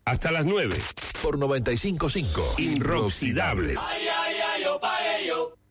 Hasta las 9. Por 95.5. Inroxidables. Ay, ay, ay, oh, para ello.